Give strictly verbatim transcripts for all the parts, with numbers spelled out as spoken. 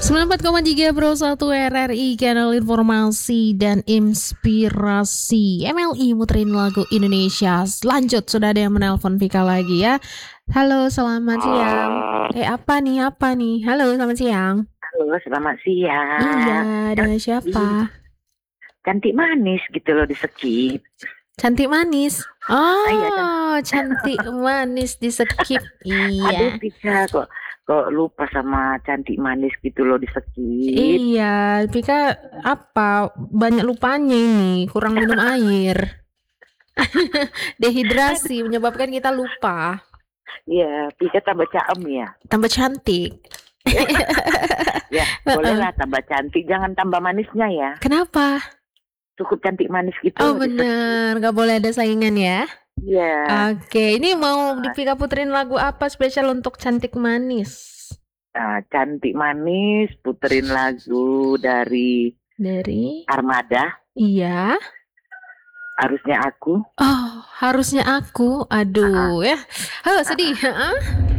sembilan puluh empat koma tiga Pro satu R R I, kanal informasi dan inspirasi. M L I muterin lagu Indonesia. Lanjut, sudah ada yang menelpon Vika lagi ya. Halo, selamat siang. Eh apa nih, apa nih? Halo, selamat siang. Halo, selamat siang. Iya, dengan siapa? Cantik manis gitu loh di skip. Cantik manis. Oh, Iya, cantik manis di skip. Aduh, Iya. bisa kok kok lupa sama cantik manis gitu loh di skip. Iya, Vika apa? Banyak lupanya ini, kurang minum air. Dehidrasi menyebabkan kita lupa. Iya, Pika tambah caem ya. Tambah cantik. Ya, bolehlah tambah cantik, jangan tambah manisnya ya. Kenapa? Cukup cantik manis gitu. Oh di skip. bener, gak boleh ada saingan ya. Iya. Oke, ini mau di Vika puterin lagu apa spesial untuk cantik manis? Nah, cantik manis puterin lagu dari Dari Armada, Iya. Harusnya Aku. Oh, harusnya aku. Aduh ya. Oh, sedih. Heeh.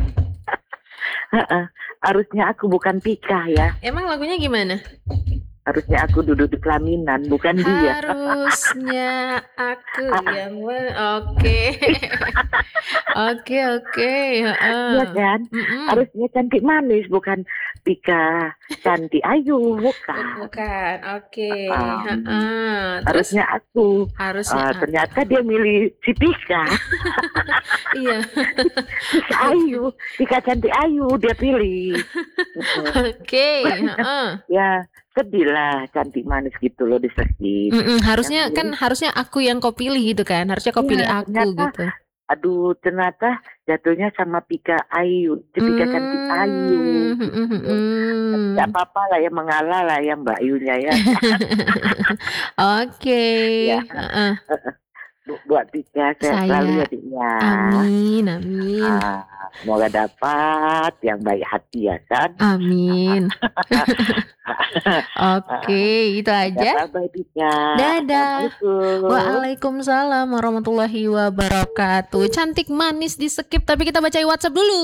Heeh, Harusnya Aku bukan Pika ya. Emang lagunya gimana? Harusnya aku duduk di pelaminan, bukan dia. Harusnya aku yang men- Oke. Oke, oke. heeh. Iya kan? Mm-mm. Harusnya cantik manis, bukan Pika cantik ayu, bukan. Bukan. Oke. Um, heeh. Terus Harusnya aku. harusnya Ah, aku. ternyata dia milih si Pika. Iya. Pika ayu, Pika cantik ayu dia pilih. Oke. heeh. Ya, sedih lah cantik manis gitu loh di skip. Mm-mm, harusnya Yang kan pilih- harusnya aku yang kau pilih gitu kan. Harusnya kau Iya, pilih aku ternyata gitu. Aduh, ternyata jatuhnya sama Pika Ayu, Pika cantik Ayu. Mm, mm, mm, mm. Tidak apa-apa lah ya, mengalah lah ya Mbak Yunya ya. Oke. Ya. heeh. Bu- Buat Pika sehat Saya- selalu ya Diknya. Amin, amin. Ah, semoga dapat yang baik hati ya kan. Amin. Oke, itu aja. Ya, bye Pika. Dadah. Assalamualaikum. Waalaikumsalam warahmatullahi wabarakatuh. Cantik manis di skip, tapi kita bacain WhatsApp dulu.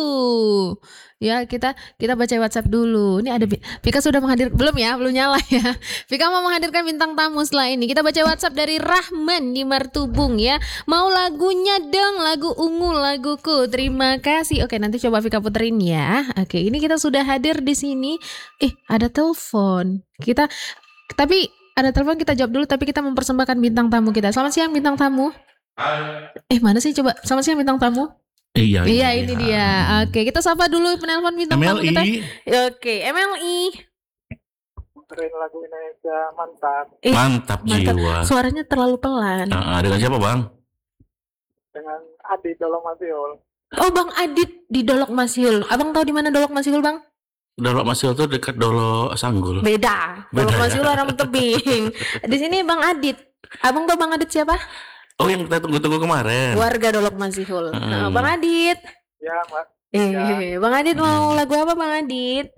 Ya, kita kita baca WhatsApp dulu. Ini ada Bi- Vika sudah menghadir belum ya? Belum nyala ya. Vika mau menghadirkan bintang tamu setelah ini. Kita baca WhatsApp dari Rahman di Martubung ya. Mau lagunya dong, lagu ungu laguku. Terima kasih. Oke, nanti coba Vika puterin ya. Oke, ini kita sudah hadir di sini. Eh, ada telepon. Kita tapi ada telepon, kita jawab dulu, tapi kita mempersembahkan bintang tamu kita. Selamat siang bintang tamu. Eh, mana sih coba? Selamat siang bintang tamu. Iya, Iya, ini dia. Oke, kita sapa dulu penelpon bintang tamu kita. M L I Oke, M L I. Puterin lagu Indonesia mantap Eh, mantap mantap. jiwa. Suaranya terlalu pelan. Nah, dengan siapa bang? dengan Adi Dolong Masiul. Oh, Bang Adit di Dolok Masiul. Abang tahu di mana Dolok Masiul, Bang? Dolok Masil tuh dekat Dolok Sanggul. Beda. Dolok Beda ya? Masiul orang tebing. Di sini Bang Adit. Abang tahu Bang Adit siapa? Oh, yang kita tunggu-tunggu kemarin. Warga Dolok Masiul. Nah, Hmm. Bang Adit. Ya, Mas. Eh, Bang Adit mau Hmm. lagu apa Bang Adit?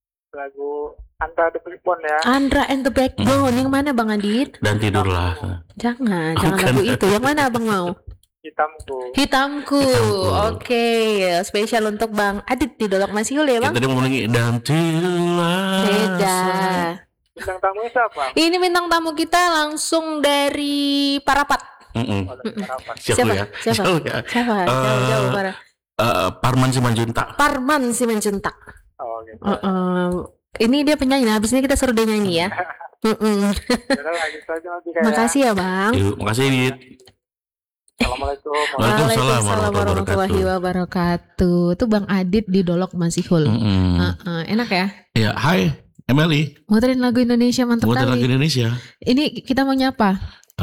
Lagu Anta The Flipon ya. Andra and the Backbone. Yang mana Bang Adit? Dan tidurlah. Jangan, jangan Bukan. lagu itu. Yang mana Abang mau? Hitamku. Hitamku. Hitamku. Oke, spesial untuk Bang Adit di Dolok Masiul ya, Bang? Kita tadi mau menyanyi dan tidurlah. Beda. Bintang tamunya siapa? Ini bintang tamu kita langsung dari Parapat. Mm-mm. Oh, dari Harapan. Siapa, Siapa? ya? Siapa? Jauh ya? Siapa? Eh, Jauh-jauh para. Eh, Parman Simanjuntak. Parman Simanjuntak. Oh, gitu. Uh-uh. Ini dia penyanyi. Nah, habis ini kita suruh dia nyanyi ya. Mm-mm. Yaudah lah, gitu aja nanti kayak. Makasih ya, Bang. Yuk, makasih Dit. Assalamualaikum. Waalaikumsalam warahmatullahi wabarakatuh. Itu Bang Adit di Dolok Masihul. Mm-mm. Uh-uh. Enak ya? Ya, hai M L I. Muterin lagu Indonesia mantap Muter kali. lagu Indonesia. Ini kita mau nyapa.